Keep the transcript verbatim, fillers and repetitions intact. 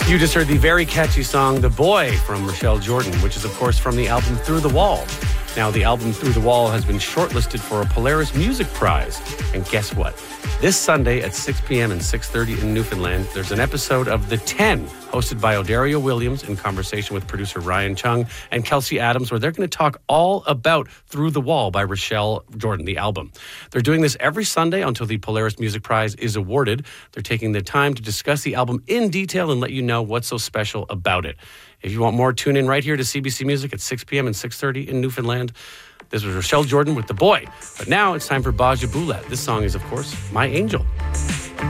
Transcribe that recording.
You just heard the very catchy song, The Boy, from Rochelle Jordan, which is, of course, from the album Through the Wall. Now, the album Through the Wall has been shortlisted for a Polaris Music Prize. And guess what? This Sunday at six p.m. and six thirty in Newfoundland, there's an episode of The ten, hosted by Odario Williams in conversation with producer Ryan Chung and Kelsey Adams, where they're going to talk all about Through the Wall by Rochelle Jordan, the album. They're doing this every Sunday until the Polaris Music Prize is awarded. They're taking the time to discuss the album in detail and let you know what's so special about it. If you want more, tune in right here to C B C Music at six p.m. and six thirty in Newfoundland. This was Rochelle Jordan with The Boy. But now it's time for Baja Boulet. This song is, of course, My Angel.